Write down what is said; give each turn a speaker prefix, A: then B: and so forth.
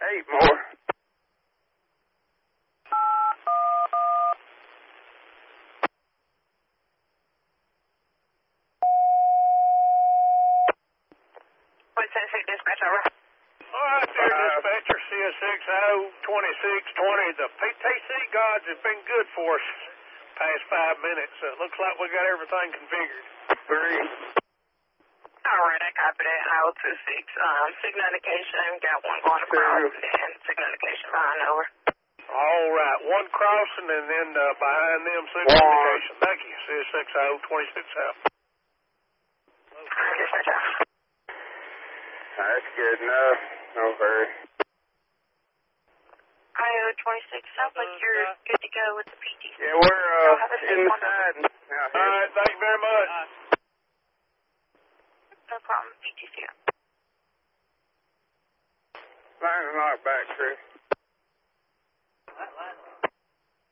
A: 8 more.
B: Dispatch, over.
C: All right, there, dispatcher, CSXO 2620. The PTC gods have been good for us past 5 minutes. Looks like we got everything configured.
A: 3.
B: All right, I copied it. Iowa 26. Signal indication, got one going across, and signal indication behind, over.
C: All right, one crossing and then behind them signal indication. Thank you, CSXO 26 out.
B: Dispatch, out.
A: That's good enough. No hurry.
B: Iowa 26, sounds like you're good to go with the PTC.
A: Yeah, we're inside now.
C: All right, thank you very much.
B: No problem, PTC.
A: Line and knock back, Chris.